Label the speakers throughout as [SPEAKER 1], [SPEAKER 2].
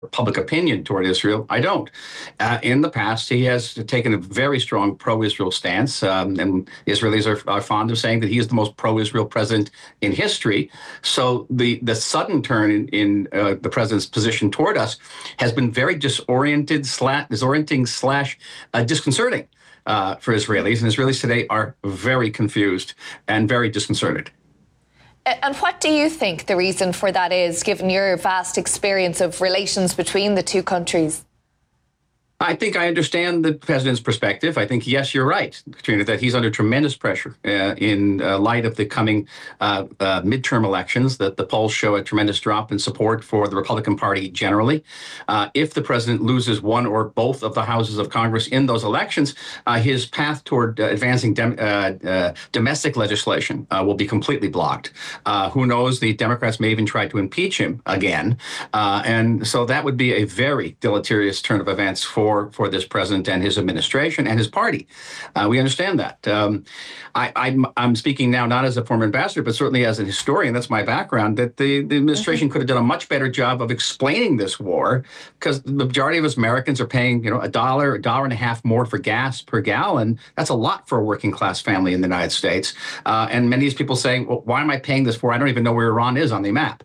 [SPEAKER 1] public opinion toward Israel. I don't. In the past, he has taken a very strong pro-Israel stance, and Israelis are fond of saying that he is the most pro-Israel president in history. So the sudden turn in the president's position toward us has been very disorienting slash disconcerting for Israelis. And Israelis today are very confused and very disconcerted.
[SPEAKER 2] And what do you think the reason for that is, given your vast experience of relations between the two countries?
[SPEAKER 1] I think I understand the president's perspective. I think, yes, you're right, Katrina, that he's under tremendous pressure in light of the coming midterm elections, that the polls show a tremendous drop in support for the Republican Party generally. If the president loses one or both of the houses of Congress in those elections, his path toward advancing domestic legislation will be completely blocked. Who knows? The Democrats may even try to impeach him again. And so that would be a very deleterious turn of events for this president and his administration and his party. We understand that. I'm speaking now not as a former ambassador, but certainly as a historian. That's my background, that the administration could have done a much better job of explaining this war, because the majority of us Americans are paying, $1.50 more for gas per gallon. That's a lot for a working class family in the United States. And many of these people saying, well, why am I paying this for? I don't even know where Iran is on the map.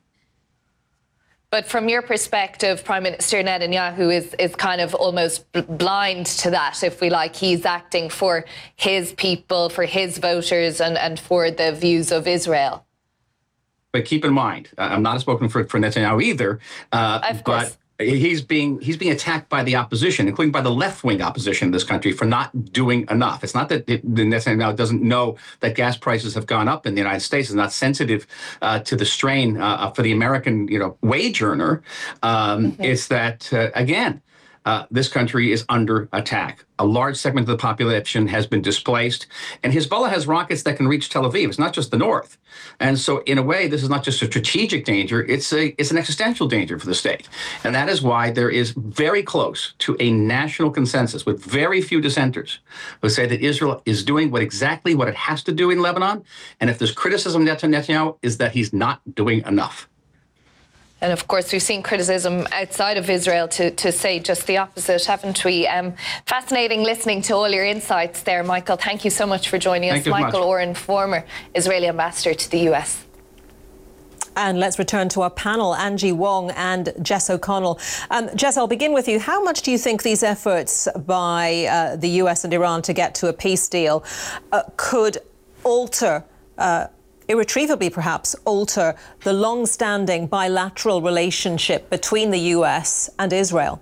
[SPEAKER 2] But from your perspective, Prime Minister Netanyahu is kind of almost blind to that, if we like. He's acting for his people, for his voters, and for the views of Israel.
[SPEAKER 1] But keep in mind, I'm not spoken for Netanyahu either.
[SPEAKER 2] Of course.
[SPEAKER 1] But he's being attacked by the opposition, including by the left-wing opposition in this country, for not doing enough. It's not that Netanyahu doesn't know that gas prices have gone up in the United States. Is not sensitive to the strain for the American, wage earner. It's that again. This country is under attack. A large segment of the population has been displaced, and Hezbollah has rockets that can reach Tel Aviv. It's not just the north. And so, in a way, this is not just a strategic danger, it's an existential danger for the state. And that is why there is very close to a national consensus with very few dissenters who say that Israel is doing exactly what it has to do in Lebanon. And if there's criticism of Netanyahu, is that he's not doing enough.
[SPEAKER 2] And of course, we've seen criticism outside of Israel to say just the opposite, haven't we? Fascinating listening to all your insights there, Michael. Thank you so much for joining us. Michael Oren, former Israeli ambassador to the US.
[SPEAKER 3] And let's return to our panel, Angie Wong and Jess O'Connell. Jess, I'll begin with you. How much do you think these efforts by the US and Iran to get to a peace deal could alter irretrievably perhaps alter the long-standing bilateral relationship between the US and Israel?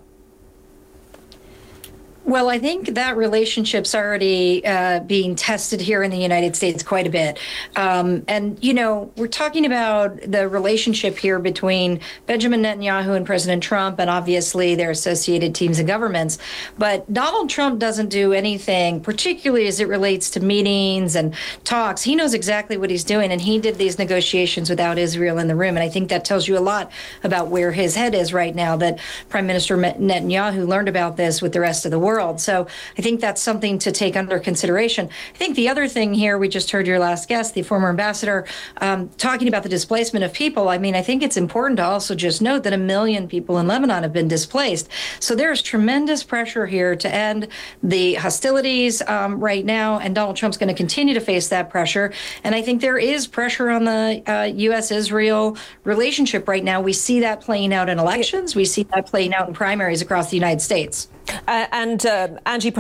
[SPEAKER 4] Well, I think that relationship's already being tested here in the United States quite a bit. And, we're talking about the relationship here between Benjamin Netanyahu and President Trump, and obviously their associated teams and governments. But Donald Trump doesn't do anything, particularly as it relates to meetings and talks. He knows exactly what he's doing, and he did these negotiations without Israel in the room. And I think that tells you a lot about where his head is right now, that Prime Minister Netanyahu learned about this with the rest of the world. So I think that's something to take under consideration. I think the other thing here, we just heard your last guest, the former ambassador, talking about the displacement of people. I mean, I think it's important to also just note that 1 million people in Lebanon have been displaced. So there's tremendous pressure here to end the hostilities right now, and Donald Trump's going to continue to face that pressure. And I think there is pressure on the U.S.-Israel relationship right now. We see that playing out in elections. We see that playing out in primaries across the United States.
[SPEAKER 3] And Angie,